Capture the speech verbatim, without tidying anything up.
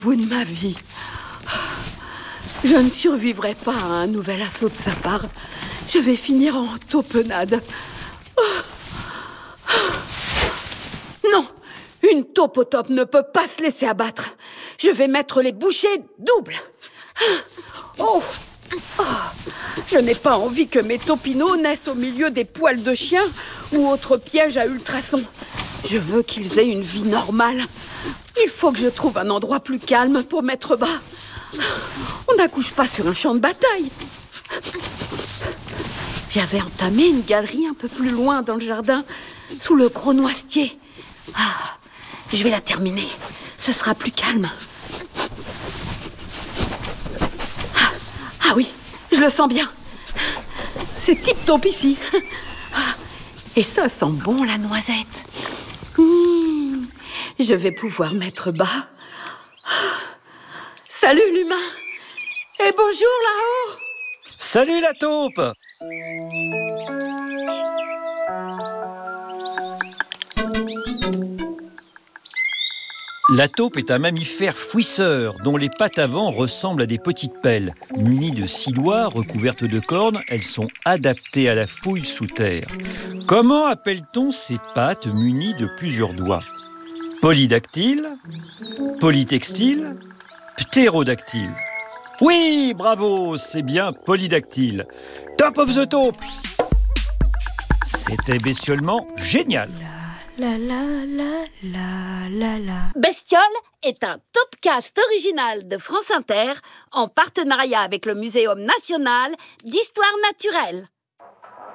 bout de ma vie. Je ne survivrai pas à un nouvel assaut de sa part. Je vais finir en taupenade. Non, une taupe au top ne peut pas se laisser abattre. Je vais mettre les bouchées doubles. Oh, oh. Je n'ai pas envie que mes taupineaux naissent au milieu des poils de chien ou autres pièges à ultrasons. Je veux qu'ils aient une vie normale. Il faut que je trouve un endroit plus calme pour mettre bas. On n'accouche pas sur un champ de bataille. J'avais entamé une galerie un peu plus loin dans le jardin, sous le gros noisetier. Ah, je vais la terminer. Ce sera plus calme. Ah, ah oui, je le sens bien. C'est tip-top ici. Et ça sent bon, la noisette. Mmh, je vais pouvoir mettre bas. Salut, l'humain. Et bonjour, là-haut. Salut, la taupe. La taupe est un mammifère fouisseur dont les pattes avant ressemblent à des petites pelles. Munies de six doigts recouvertes de cornes, elles sont adaptées à la fouille sous terre. Comment appelle-t-on ces pattes munies de plusieurs doigts? Polydactyle, polytextile, ptérodactyle. Oui, bravo, c'est bien polydactyle. Top of the taupe. C'était bestiolement génial. La la la la la la. Bestiole est un Topcast original de France Inter en partenariat avec le Muséum national d'histoire naturelle.